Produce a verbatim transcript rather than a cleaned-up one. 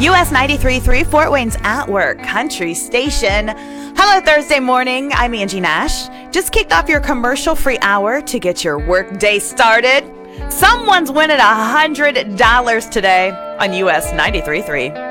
U S ninety-three point three, Fort Wayne's At Work Country Station. Hello, Thursday morning. I'm Angie Nash. Just kicked off your commercial-free hour to get your work day started. Someone's winning one hundred dollars today on U S ninety-three point three.